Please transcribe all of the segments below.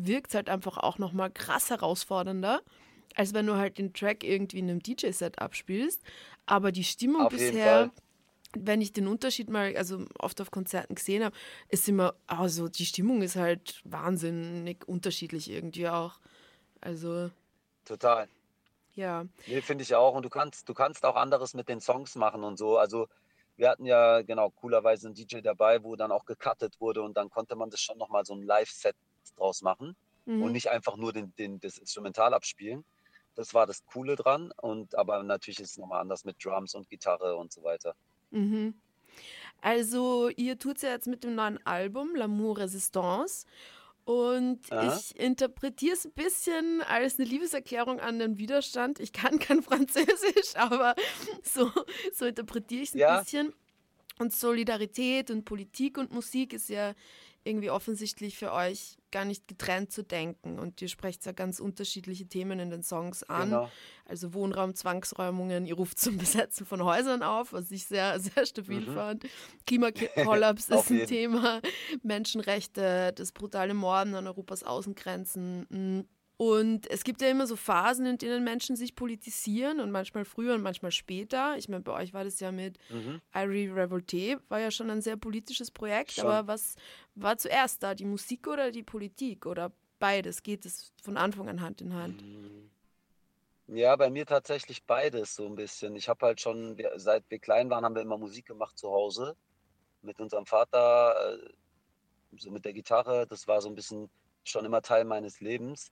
wirkt es halt einfach auch nochmal krass herausfordernder, als wenn du halt den Track irgendwie in einem DJ-Set abspielst. Aber die Stimmung Auf jeden bisher, Fall. wenn ich den Unterschied mal, also oft auf Konzerten gesehen habe, ist immer, also die Stimmung ist halt wahnsinnig unterschiedlich irgendwie auch. Also, Total. ja. Nee, finde ich auch. Und du kannst auch anderes mit den Songs machen und so. Also wir hatten ja genau coolerweise einen DJ dabei, wo dann auch gecuttet wurde und dann konnte man das schon nochmal so ein Live-Set draus machen und Mhm. nicht einfach nur das Instrumental abspielen. Das war das Coole dran. Und aber natürlich ist es nochmal anders mit Drums und Gitarre und so weiter. Mhm. Also, ihr tut's ja jetzt mit dem neuen Album L'amour Resistance. Und Aha. ich interpretiere es ein bisschen als eine Liebeserklärung an den Widerstand. Ich kann kein Französisch, aber so, so interpretiere ich es ein Ja, bisschen. Und Solidarität und Politik und Musik ist ja irgendwie offensichtlich für euch gar nicht getrennt zu denken. Und ihr sprecht ja ganz unterschiedliche Themen in den Songs an. genau. Also Wohnraum, Zwangsräumungen, ihr ruft zum Besetzen von Häusern auf, was ich sehr, sehr stabil Mhm. fand. Klimakollaps ist Auf ein jeden. Thema. Menschenrechte, das brutale Morden an Europas Außengrenzen. Und es gibt ja immer so Phasen, in denen Menschen sich politisieren und manchmal früher und manchmal später. Ich meine, bei euch war das ja mit Mhm. Irie Revolte, war ja schon ein sehr politisches Projekt, Schon. aber was war zuerst da, die Musik oder die Politik oder beides? Geht es von Anfang an Hand in Hand? Mhm. Ja, bei mir tatsächlich beides so ein bisschen. Ich habe halt schon, seit wir klein waren, haben wir immer Musik gemacht zu Hause mit unserem Vater, so mit der Gitarre. Das war so ein bisschen schon immer Teil meines Lebens.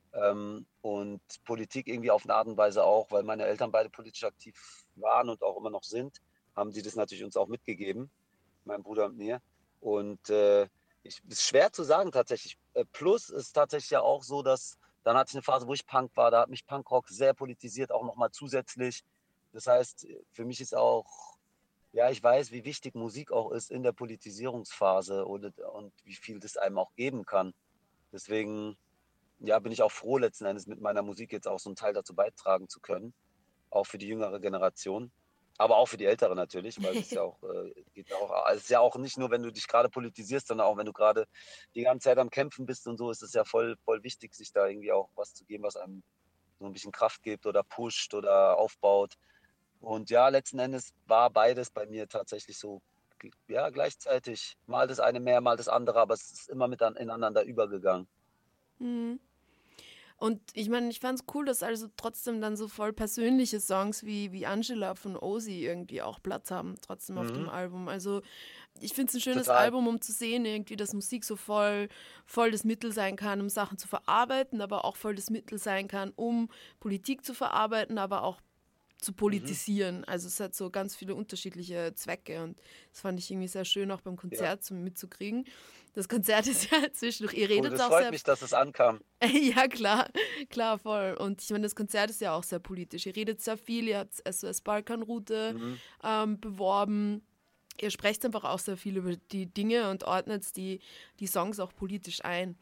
Und Politik irgendwie auf eine Art und Weise auch, weil meine Eltern beide politisch aktiv waren und auch immer noch sind, haben sie das natürlich uns auch mitgegeben, meinem Bruder und mir. Und ist schwer zu sagen tatsächlich. Plus ist tatsächlich ja auch so, dass dann hatte ich eine Phase, wo ich Punk war, da hat mich Punkrock sehr politisiert, auch nochmal zusätzlich. Das heißt, für mich ist auch, ja, ich weiß, wie wichtig Musik auch ist in der Politisierungsphase und wie viel das einem auch geben kann. Deswegen, ja, bin ich auch froh, letzten Endes mit meiner Musik jetzt auch so einen Teil dazu beitragen zu können, auch für die jüngere Generation, aber auch für die ältere natürlich, weil es ja auch, geht ja auch, also es ist ja auch nicht nur, wenn du dich gerade politisierst, sondern auch wenn du gerade die ganze Zeit am Kämpfen bist und so, ist es ja voll, voll wichtig, sich da irgendwie auch was zu geben, was einem so ein bisschen Kraft gibt oder pusht oder aufbaut. Und ja, letzten Endes war beides bei mir tatsächlich so, ja, gleichzeitig. Mal das eine mehr, mal das andere, aber es ist immer ineinander übergegangen. Mhm. Und ich meine, ich fand es cool, dass also trotzdem dann so voll persönliche Songs wie Angela von Ozzy irgendwie auch Platz haben, trotzdem auf dem Mhm, Album. Also ich finde es ein schönes total. Album, um zu sehen, irgendwie, dass Musik so voll das Mittel sein kann, um Sachen zu verarbeiten, aber auch voll das Mittel sein kann, um Politik zu verarbeiten, aber auch zu Mhm, politisieren. Also es hat so ganz viele unterschiedliche Zwecke und das fand ich irgendwie sehr schön auch beim ja. Konzert mitzukriegen. Das Konzert ist ja zwischendurch, ihr Cool, redet das auch freut sehr, mich, dass es ankam. ja klar, klar, voll. Und ich meine, das Konzert ist ja auch sehr politisch. Ihr redet sehr viel, ihr habt SOS Balkanroute Mhm. beworben. Ihr sprecht einfach auch sehr viel über die Dinge und ordnet die Songs auch politisch ein.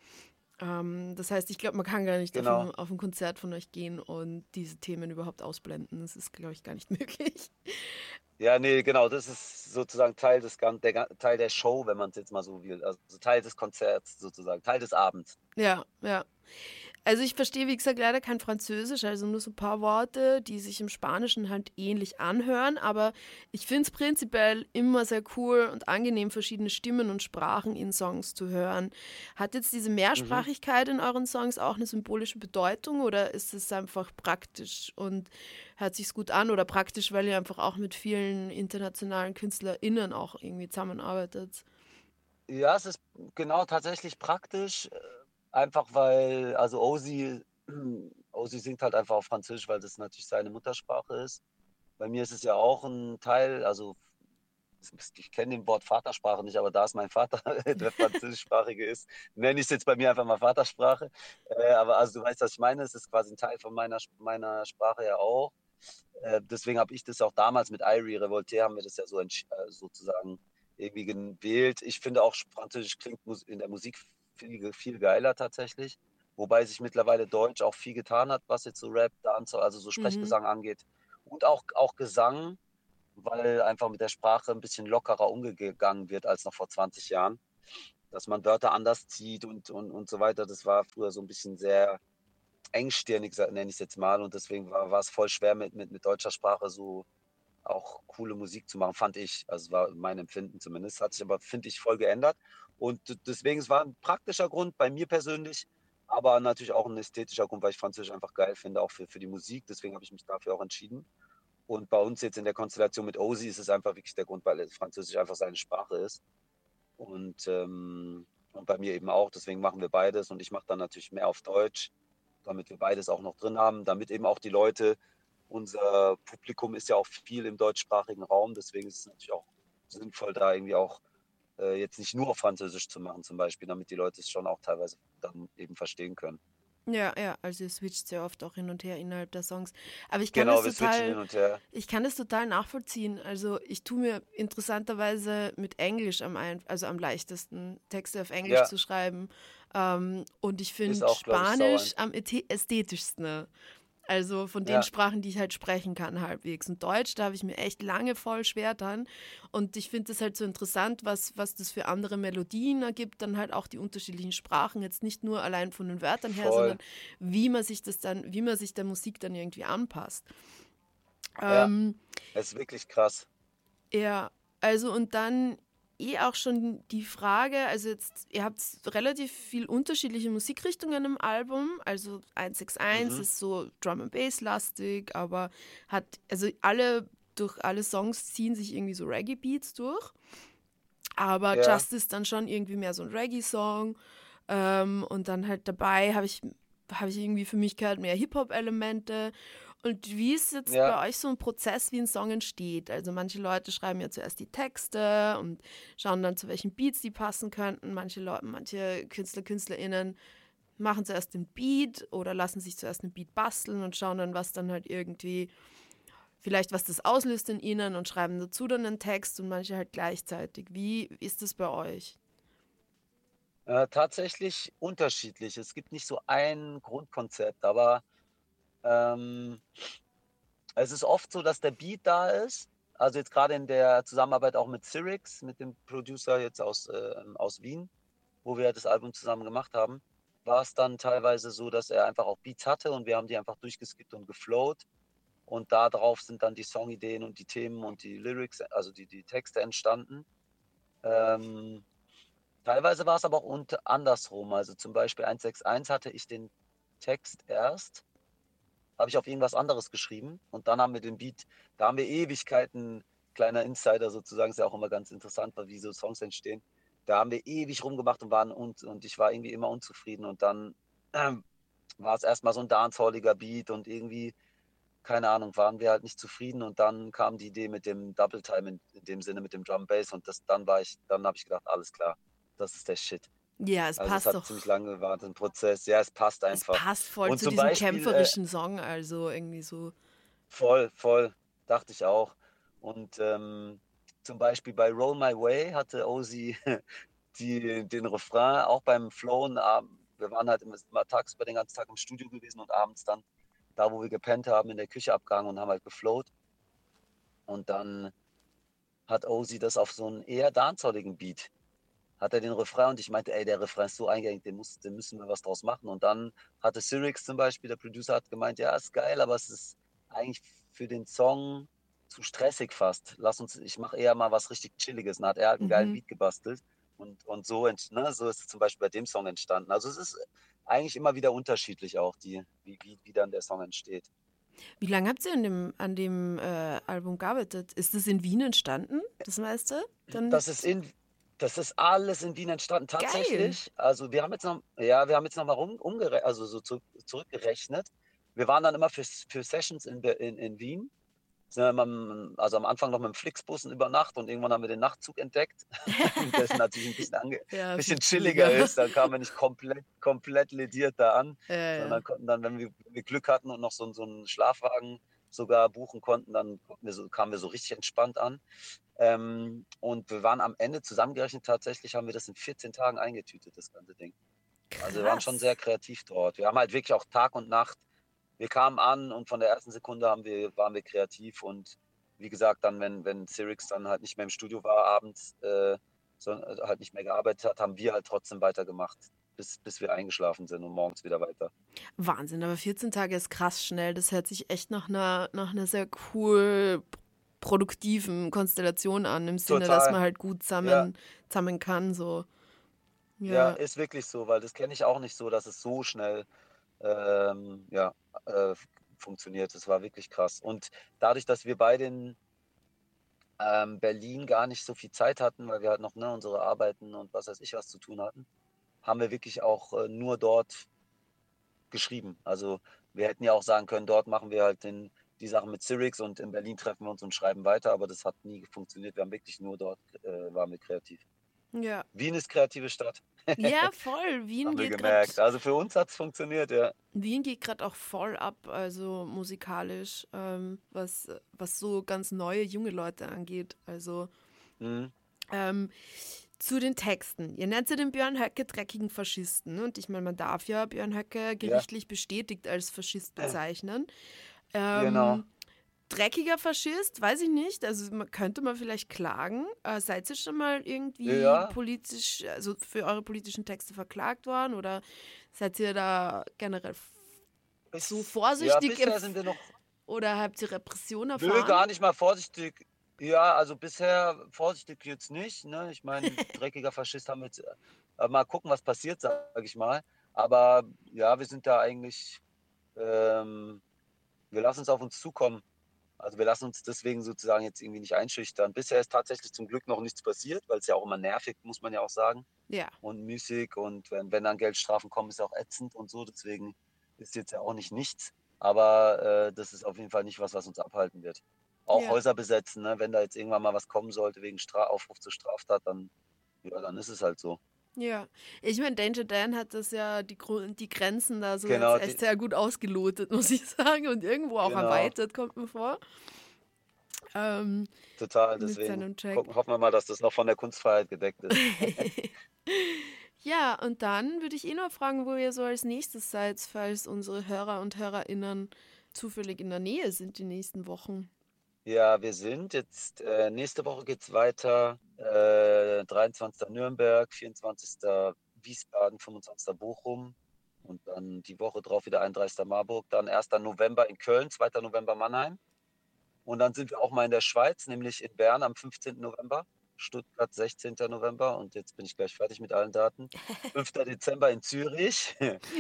Das heißt, ich glaube, man kann gar nicht Genau. auf ein Konzert von euch gehen und diese Themen überhaupt ausblenden. Das ist, glaube ich, gar nicht möglich. Ja, nee, genau, das ist sozusagen Teil der Show, wenn man es jetzt mal so will. Also Teil des Konzerts sozusagen, Teil des Abends. Ja, ja. Also ich verstehe, wie gesagt, leider kein Französisch, also nur so ein paar Worte, die sich im Spanischen halt ähnlich anhören, aber ich finde es prinzipiell immer sehr cool und angenehm, verschiedene Stimmen und Sprachen in Songs zu hören. Hat jetzt diese Mhm. Mehrsprachigkeit in euren Songs auch eine symbolische Bedeutung oder ist es einfach praktisch und hört sich's gut an oder praktisch, weil ihr einfach auch mit vielen internationalen KünstlerInnen auch irgendwie zusammenarbeitet? Ja, es ist genau tatsächlich praktisch, einfach weil, also Ozzy singt halt einfach auf Französisch, weil das natürlich seine Muttersprache ist. Bei mir ist es ja auch ein Teil, also ich kenne den Wort Vatersprache nicht, aber da es mein Vater der Französischsprachige ist, nenne ich es jetzt bei mir einfach mal Vatersprache. Aber also du weißt, was ich meine, es ist quasi ein Teil von meiner Sprache ja auch. Deswegen habe ich das auch damals mit Irie Revolte, haben wir das ja so sozusagen irgendwie gewählt. Ich finde auch, Französisch klingt in der Musik viel, viel geiler tatsächlich. Wobei sich mittlerweile Deutsch auch viel getan hat, was jetzt so Rap, Dance, also so Mhm. Sprechgesang angeht. Und auch Gesang, weil einfach mit der Sprache ein bisschen lockerer umgegangen wird als noch vor 20 Jahren. dass man Wörter anders zieht und so weiter. Das war früher so ein bisschen sehr engstirnig, nenne ich es jetzt mal. Und deswegen war es voll schwer, mit deutscher Sprache so auch coole Musik zu machen, fand ich. Also es war mein Empfinden zumindest. Hat sich aber, finde ich, voll geändert. Und deswegen, es war ein praktischer Grund bei mir persönlich, aber natürlich auch ein ästhetischer Grund, weil ich Französisch einfach geil finde, auch für die Musik. Deswegen habe ich mich dafür auch entschieden. Und bei uns jetzt in der Konstellation mit Ozzy ist es einfach wirklich der Grund, weil Französisch einfach seine Sprache ist. Und bei mir eben auch. Deswegen machen wir beides. Und ich mache dann natürlich mehr auf Deutsch, damit wir beides auch noch drin haben, damit eben auch die Leute, unser Publikum ist ja auch viel im deutschsprachigen Raum. Deswegen ist es natürlich auch sinnvoll, da irgendwie auch jetzt nicht nur auf Französisch zu machen, zum Beispiel, damit die Leute es schon auch teilweise dann eben verstehen können. Ja, ja, also ihr switcht sehr oft auch hin und her innerhalb der Songs. Aber Genau, wir switchen hin und her. ich kann das total nachvollziehen. Also ich tue mir interessanterweise mit Englisch also am leichtesten, Texte auf Englisch Ja, zu schreiben. Und ich ist finde auch, glaube ich, sauer Spanisch einfach. am ästhetischsten. Also von den Ja, Sprachen, die ich halt sprechen kann, halbwegs. Und Deutsch, da habe ich mir echt lange voll schwer dran. Und ich finde es halt so interessant, was das für andere Melodien ergibt, dann halt auch die unterschiedlichen Sprachen, jetzt nicht nur allein von den Wörtern her, sondern voll. wie man sich der Musik dann irgendwie anpasst. Ja, Ähm, es ist wirklich krass. ja, also und dann auch schon die Frage, also jetzt, ihr habt relativ viel unterschiedliche Musikrichtungen im Album, also 161 Mhm. ist so Drum and Bass lastig, aber also durch alle Songs ziehen sich irgendwie so Reggae-Beats durch, aber Ja, Justice dann schon irgendwie mehr so ein Reggae-Song, und dann halt dabei habe ich irgendwie für mich gehört mehr Hip-Hop-Elemente. Und wie ist jetzt ja. bei euch so ein Prozess, wie ein Song entsteht? Also manche Leute schreiben ja zuerst die Texte und schauen dann, zu welchen Beats die passen könnten. Manche KünstlerInnen machen zuerst den Beat oder lassen sich zuerst einen Beat basteln und schauen dann, was dann halt irgendwie, vielleicht was das auslöst in ihnen und schreiben dazu dann einen Text und manche halt gleichzeitig. Wie ist das bei euch? Tatsächlich unterschiedlich. Es gibt nicht so ein Grundkonzept, aber ähm, es ist oft so, dass der Beat da ist. Also jetzt gerade in der Zusammenarbeit auch mit Cyrix, mit dem Producer jetzt aus Wien, wo wir das Album zusammen gemacht haben, war es dann teilweise so, dass er einfach auch Beats hatte und wir haben die einfach durchgeskippt und geflowt. Und darauf sind dann die Songideen und die Themen und die Lyrics, also die Texte entstanden. Ähm, Teilweise war es aber auch andersrum. Also zum Beispiel 161 hatte ich den Text erst, habe ich auf irgendwas anderes geschrieben und dann haben wir den Beat, da haben wir Ewigkeiten, kleiner Insider sozusagen, ist ja auch immer ganz interessant, wie so Songs entstehen. Da haben wir ewig rumgemacht und ich war irgendwie immer unzufrieden und dann war es erstmal so ein dancehalliger Beat und irgendwie, keine Ahnung, waren wir halt nicht zufrieden und dann kam die Idee mit dem Double Time in dem Sinne mit dem Drum Bass und dann habe ich gedacht, alles klar, das ist der Shit. Ja, es Also es passt hat doch. ziemlich lange gewartet, ein Prozess. Ja, es passt Es einfach. passt voll Und zu zum diesem Beispiel, kämpferischen Song, also irgendwie so. voll, dachte ich auch. Und zum Beispiel bei Roll My Way hatte Ozzy den Refrain auch beim Flowen. Wir waren halt immer tagsüber den ganzen Tag im Studio gewesen und abends dann da, wo wir gepennt haben, in der Küche abgehangen und haben halt geflowt. Und dann hat Ozzy das auf so einen eher dancehalligen Beat hat er den Refrain und ich meinte, ey, der Refrain ist so eingängig, den müssen wir was draus machen. Und dann hatte Cyrix zum Beispiel, der Producer, hat gemeint, ja, ist geil, aber es ist eigentlich für den Song zu stressig fast. Ich mache eher mal was richtig Chilliges. Und dann hat er halt einen geilen Mhm. Beat gebastelt und so ist es zum Beispiel bei dem Song entstanden. Also es ist eigentlich immer wieder unterschiedlich auch, wie dann der Song entsteht. Wie lange habt ihr an dem Album gearbeitet? Ist es in Wien entstanden, das meiste? Dann Das ist in, Das ist alles in Wien entstanden, geil. tatsächlich. Also wir haben jetzt noch mal also so zurückgerechnet. Wir waren dann immer für Sessions in Wien. Sind dann also am Anfang noch mit dem Flixbus über Nacht und irgendwann haben wir den Nachtzug entdeckt, dessen natürlich ein Ja, viel bisschen chilliger chilliger. ist. Da kamen wir nicht komplett lediert da an, Ja, ja. sondern konnten dann, wenn wir Glück hatten und noch so einen Schlafwagen sogar buchen konnten, dann kamen wir so richtig entspannt an. Und wir waren am Ende zusammengerechnet, tatsächlich haben wir das in 14 Tagen eingetütet, das ganze Ding. Also wir waren schon sehr Krass. kreativ dort. Wir haben halt wirklich auch Tag und Nacht. Wir kamen an und von der ersten Sekunde waren wir kreativ und wie gesagt, dann, wenn Cyrix dann halt nicht mehr im Studio war abends, halt nicht mehr gearbeitet hat, haben wir halt trotzdem weitergemacht, bis wir eingeschlafen sind und morgens wieder weiter. Wahnsinn, aber 14 Tage ist krass schnell. Das hört sich echt nach einer sehr cool produktiven Konstellation an, im Sinne, dass Total, man halt gut ja. zusammen kann. So. Ja, Ja, ist wirklich so, weil das kenne ich auch nicht so, dass es so schnell ja, funktioniert. Das war wirklich krass. Und dadurch, dass wir beide in Berlin gar nicht so viel Zeit hatten, weil wir halt noch, ne, unsere Arbeiten und was weiß ich was zu tun hatten, haben wir wirklich auch nur dort geschrieben. Also wir hätten ja auch sagen können, dort machen wir halt die Sachen mit Cyrix und in Berlin treffen wir uns und schreiben weiter, aber das hat nie funktioniert. Wir haben wirklich nur dort waren wir kreativ. ja. Wien ist kreative Stadt, Ja, voll. haben wir gemerkt. Also für uns hat es funktioniert, ja. Wien geht gerade auch voll ab, also musikalisch, was so ganz neue junge Leute angeht. Also Mhm. ähm, zu den Texten. Ihr nennt ja den Björn Höcke dreckigen Faschisten. Und ich meine, man darf ja Björn Höcke Ja, gerichtlich bestätigt als Faschist äh, bezeichnen. genau. Ähm, Dreckiger Faschist, weiß ich nicht. Also könnte man vielleicht klagen. Seid ihr schon mal irgendwie Ja, politisch, also für eure politischen Texte verklagt worden? Oder seid ihr da generell so ja, vorsichtig bisher sind wir noch, oder habt ihr Repression nö, erfahren? gar nicht mal vorsichtig. Ja, also bisher vorsichtig jetzt nicht. Ne? Ich meine, dreckiger Faschist haben wir jetzt, mal gucken, was passiert, sage ich mal. Aber ja, wir sind da eigentlich, ähm, wir lassen es auf uns zukommen. Also wir lassen uns deswegen sozusagen jetzt irgendwie nicht einschüchtern. Bisher ist tatsächlich zum Glück noch nichts passiert, weil es ja auch immer nervig, muss man ja auch sagen. Ja, Und müßig und wenn dann Geldstrafen kommen, ist auch ätzend und so. Deswegen ist jetzt ja auch nicht nichts. Aber das ist auf jeden Fall nicht was, was uns abhalten wird. Auch ja, Häuser besetzen, ne? Wenn da jetzt irgendwann mal was kommen sollte wegen Aufruf zur Straftat, dann, ja, dann ist es halt so. ja. Ich meine, Danger Dan hat das ja die Grenzen da so jetzt Genau, echt sehr gut ausgelotet, muss ich sagen. Und irgendwo auch genau, erweitert, kommt mir vor. Ähm, total. mit Deswegen seinem Check. hoffen wir mal, dass das noch von der Kunstfreiheit gedeckt ist. Ja, und dann würde ich noch fragen, wo ihr so als nächstes seid, falls unsere Hörer und Hörerinnen zufällig in der Nähe sind die nächsten Wochen. Ja, wir sind jetzt, nächste Woche geht's weiter. 23. Nürnberg, 24. Wiesbaden, 25. Bochum und dann die Woche drauf wieder 31. Marburg. Dann 1. November in Köln, 2. November Mannheim. Und dann sind wir auch mal in der Schweiz, nämlich in Bern am 15. November, Stuttgart 16. November und jetzt bin ich gleich fertig mit allen Daten. 5. Dezember in Zürich,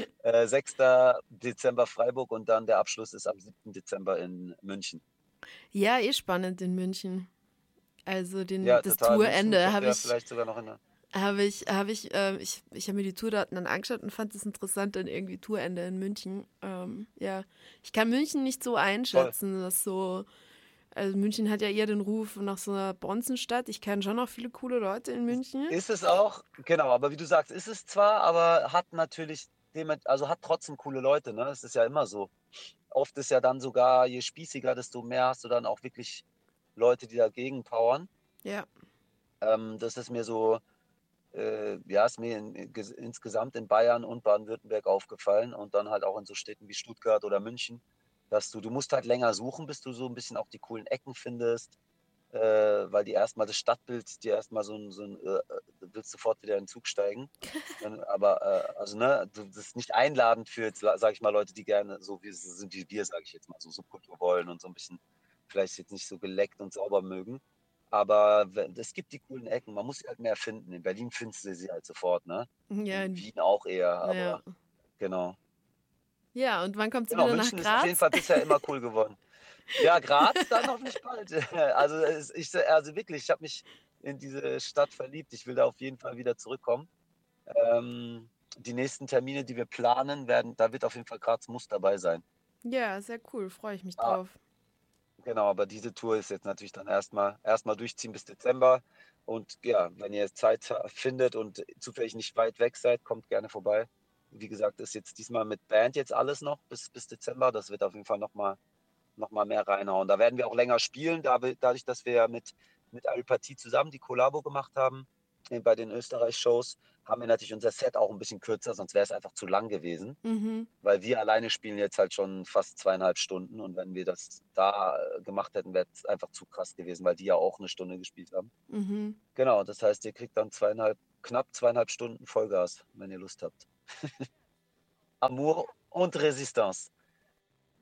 6. Dezember Freiburg und dann der Abschluss ist am 7. Dezember in München. Ja, eh spannend in München. Also Ja, das total. München Tourende kommt ja vielleicht sogar noch in der. ich habe mir die Tourdaten dann angeschaut und fand es interessant, dann irgendwie Tourende in München. Ja, ich kann München nicht so Voll. einschätzen, dass so, also München hat ja eher den Ruf nach so einer Bonzenstadt. Ich kenne schon noch viele coole Leute in München. Ist es auch, genau, aber wie du sagst, ist es zwar, aber hat natürlich, also hat trotzdem coole Leute, ne? Es ist ja immer so. Oft ist ja dann sogar, je spießiger, desto mehr hast du dann auch wirklich Leute, die dagegen powern. Ja, Das ist mir so, ja, ist mir insgesamt in Bayern und Baden-Württemberg aufgefallen und dann halt auch in so Städten wie Stuttgart oder München, dass du musst halt länger suchen, bis du so ein bisschen auch die coolen Ecken findest, weil die erstmal das Stadtbild, die erstmal du willst sofort wieder in den Zug steigen. Aber, also, ne, das ist nicht einladend für, jetzt, sag ich mal, Leute, die gerne so wie sind wie wir, sage ich jetzt mal, so Subkultur wollen und so ein bisschen vielleicht jetzt nicht so geleckt und sauber mögen. Aber es gibt die coolen Ecken, man muss sie halt mehr finden. In Berlin findest du sie halt sofort, ne? ja, In Wien auch eher, ja. aber genau. Ja, und wann kommt sie Genau, wieder nach München ist auf jeden Graz? Fall bisher immer cool geworden. Ja, Graz dann hoffentlich bald. Also, also wirklich, ich habe mich in diese Stadt verliebt. Ich will da auf jeden Fall wieder zurückkommen. Die nächsten Termine, die wir planen werden, da wird auf jeden Fall Graz muss dabei sein. Ja, sehr cool, freue ich mich Ah, drauf. genau, aber diese Tour ist jetzt natürlich dann erstmal durchziehen bis Dezember. Und ja, wenn ihr Zeit findet und zufällig nicht weit weg seid, kommt gerne vorbei. Wie gesagt, ist jetzt diesmal mit Band jetzt alles noch bis Dezember. Das wird auf jeden Fall noch mal mehr reinhauen. Da werden wir auch länger spielen, dadurch, dass wir ja mit Alpathie zusammen die Kollabo gemacht haben bei den Österreich-Shows haben wir natürlich unser Set auch ein bisschen kürzer, sonst wäre es einfach zu lang gewesen. Mhm. Weil wir alleine spielen jetzt halt schon fast 2,5 Stunden und wenn wir das da gemacht hätten, wäre es einfach zu krass gewesen, weil die ja auch eine Stunde gespielt haben. Mhm. Genau, das heißt, ihr kriegt dann knapp 2,5 Stunden Vollgas, wenn ihr Lust habt. Amour und Resistance.